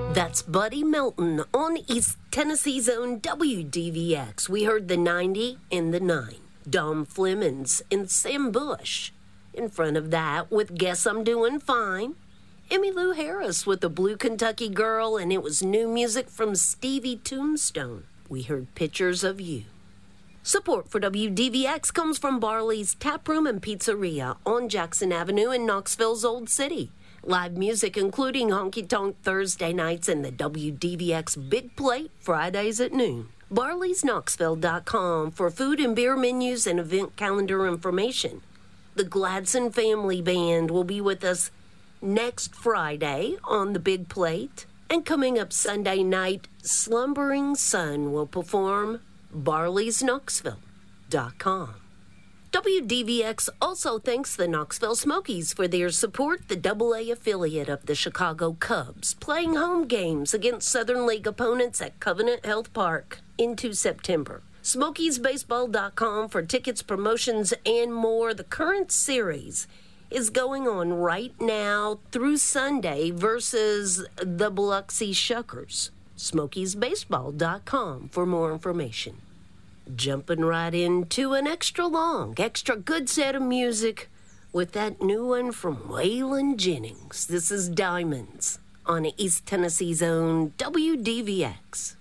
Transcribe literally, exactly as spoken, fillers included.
That's Buddy Melton on East Tennessee's own W D V X. We heard the ninety and the nine. Dom Flemons and Sam Bush. In front of that with Guess I'm Doing Fine. Emmylou Harris with The Blue Kentucky Girl, and it was new music from Stevie Tombstone. We heard Pictures of You. Support for W D V X comes from Barley's Taproom and Pizzeria on Jackson Avenue in Knoxville's Old City. Live music including Honky Tonk Thursday nights and the W D V X Big Plate Fridays at noon. Barleys Knoxville dot com for food and beer menus and event calendar information. The Gladson Family Band will be with us next Friday on the Big Plate. And coming up Sunday night, Slumbering Sun will perform Barleys Knoxville dot com. W D V X also thanks the Knoxville Smokies for their support, the double A affiliate of the Chicago Cubs, playing home games against Southern League opponents at Covenant Health Park into September. Smokies Baseball dot com for tickets, promotions, and more. The current series is going on right now through Sunday versus the Biloxi Shuckers. Smokies Baseball dot com for more information. Jumping right into an extra long, extra good set of music with that new one from Waylon Jennings. This is Diamonds on East Tennessee's own W D V X.